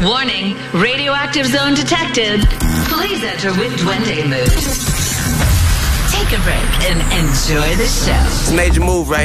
Warning, radioactive zone detected. Please enter with Duende mood. Take a break and enjoy the show. It's a major move right here.